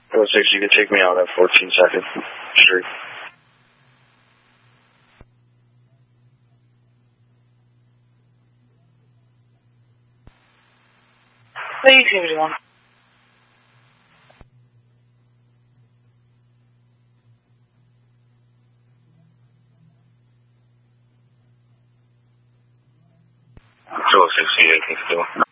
06, you can take me out at 14 2nd Street. Please, 71. So 68,